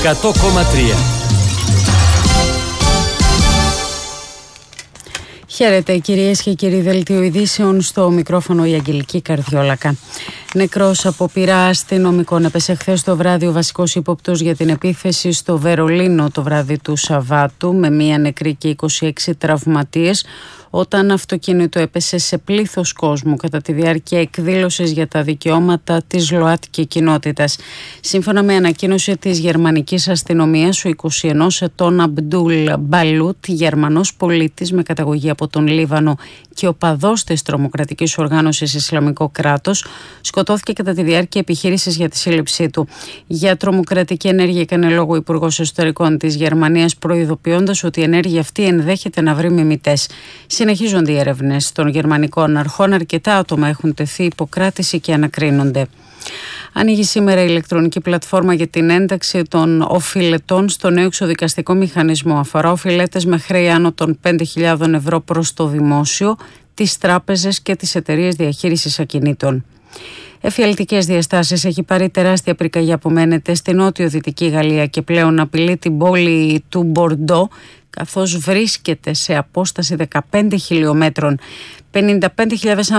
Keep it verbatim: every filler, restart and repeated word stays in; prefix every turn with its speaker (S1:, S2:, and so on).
S1: εκατό κόμμα τρία.
S2: Χαίρετε κυρίες και κύριοι, δελτίο ειδήσεων, στο μικρόφωνο η Αγγελική Καρδιόλακα. Νεκρός από πειρά αστυνομικών έπεσε χθες το βράδυ ο βασικός ύποπτος για την επίθεση στο Βερολίνο το βράδυ του Σαββάτου, με μία νεκρή και είκοσι έξι τραυματίες, όταν αυτοκίνητο έπεσε σε πλήθος κόσμου κατά τη διάρκεια εκδήλωσης για τα δικαιώματα της ΛΟΑΤΚΙ κοινότητας. Σύμφωνα με ανακοίνωση της γερμανικής αστυνομίας, ο είκοσι ενός ετών Αμπντούλ Μπαλούτ, Γερμανός πολίτης με καταγωγή από τον Λίβανο και οπαδός της τρομοκρατικής οργάνωσης Ισλαμικό κράτος, σκοτώθηκε κατά τη διάρκεια επιχείρησης για τη σύλληψή του. Για τρομοκρατική ενέργεια έκανε λόγο ο Υπουργός Εσωτερικών της Γερμανίας, προειδοποιώντας ότι η ενέργεια αυτή ενδέχεται να βρει μιμητές. Συνεχίζονται οι έρευνες των γερμανικών αρχών. Αρκετά άτομα έχουν τεθεί υποκράτηση και ανακρίνονται. Ανοίγει σήμερα η ηλεκτρονική πλατφόρμα για την ένταξη των οφειλετών στο νέο εξοδικαστικό μηχανισμό. Αφορά οφειλέτες με χρέη άνω των πέντε χιλιάδες ευρώ προς το δημόσιο, τις τράπεζες και τις εταιρείες διαχείρισης ακινήτων. Εφιαλτικές διαστάσεις έχει πάρει τεράστια πυρκαγιά που μένεται στη νότιο-δυτική Γαλλία και πλέον απειλεί την πόλη του Μπορντό, καθώς βρίσκεται σε απόσταση δεκαπέντε χιλιομέτρων. πενήντα πέντε χιλιάδες